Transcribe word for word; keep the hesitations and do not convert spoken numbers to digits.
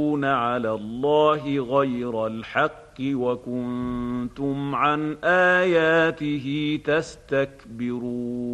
على الله غير الحق وكنتم عن آياته تستكبرون